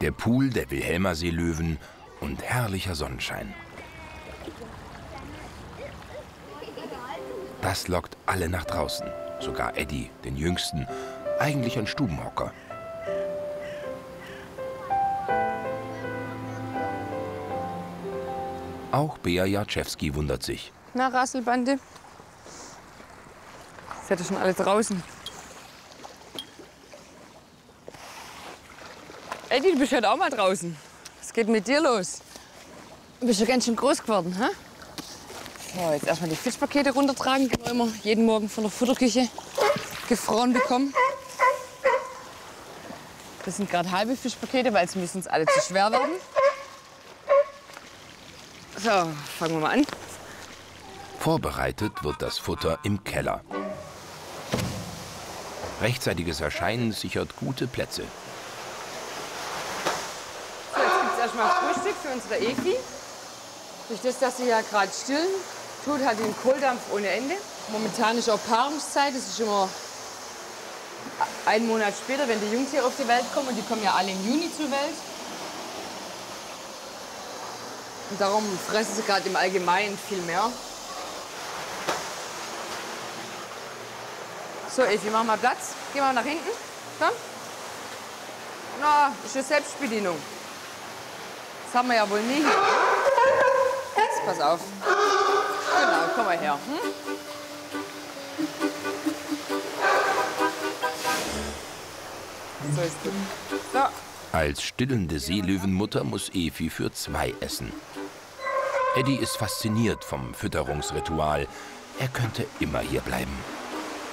der Pool der Wilhelmer Seelöwen und herrlicher Sonnenschein. Das lockt alle nach draußen, sogar Eddie, den Jüngsten, eigentlich ein Stubenhocker. Auch Bea Jatschewski wundert sich. Na, Rasselbande? Seid ihr schon alle draußen? Eddie, du bist heute auch mal draußen. Was geht mit dir los? Du bist ja ganz schön groß geworden, hä? So, jetzt erstmal die Fischpakete runtertragen, die wir immer jeden Morgen von der Futterküche gefroren bekommen. Das sind gerade halbe Fischpakete, weil sie müssen uns alle zu schwer werden. So, fangen wir mal an. Vorbereitet wird das Futter im Keller. Rechtzeitiges Erscheinen sichert gute Plätze. So, jetzt gibt es erstmal Frühstück für unsere Evi. Durch das, dass sie ja gerade stillen tut, hat sie einen Kohldampf ohne Ende. Momentan ist auch Paarungszeit. Das ist immer einen Monat später, wenn die Jungtiere auf die Welt kommen. Und die kommen ja alle im Juni zur Welt. Und darum fressen sie gerade im Allgemeinen viel mehr. So, Evi, mach mal Platz. Geh mal nach hinten. Komm. Na, ist eine Selbstbedienung. Das haben wir ja wohl nie hier. Jetzt, pass auf. Genau, komm mal her. Hm? So ist gut. So. Als stillende Seelöwenmutter muss Evi für 2 essen. Eddie ist fasziniert vom Fütterungsritual. Er könnte immer hier bleiben.